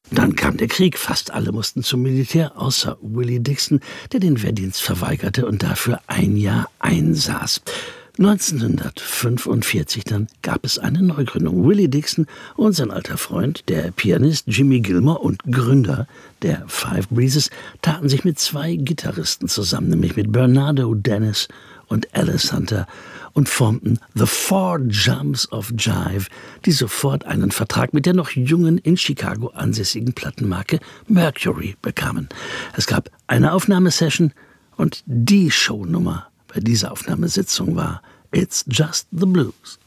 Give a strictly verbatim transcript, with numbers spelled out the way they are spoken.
Dann kam der Krieg, fast alle mussten zum Militär, außer Willie Dixon, der den Wehrdienst verweigerte und dafür ein Jahr einsaß. neunzehnhundertfünfundvierzig dann gab es eine Neugründung. Willie Dixon und sein alter Freund, der Pianist Jimmy Gilmore und Gründer der Five Breezes, taten sich mit zwei Gitarristen zusammen, nämlich mit Bernardo Dennis und Alice Hunter, und formten The Four Jumps of Jive, die sofort einen Vertrag mit der noch jungen, in Chicago ansässigen Plattenmarke Mercury bekamen. Es gab eine Aufnahmesession und die Shownummer bei dieser Aufnahmesitzung war It's Just the Blues.